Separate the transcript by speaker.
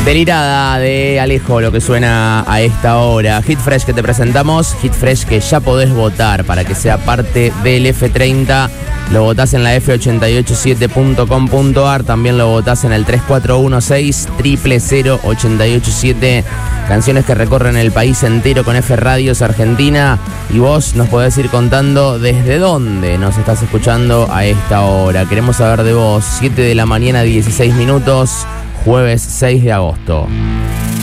Speaker 1: Delirada de Alejo, lo que suena a esta hora. Hit Fresh que te presentamos, Hit Fresh que ya podés votar para que sea parte del F30. Lo votás en la f887.com.ar, también lo votás en el 3416-000-887. Canciones que recorren el país entero con F Radios Argentina. Y vos nos podés ir contando desde dónde nos estás escuchando a esta hora. Queremos saber de vos. 7 de la mañana, 16 minutos. Jueves 6 de agosto.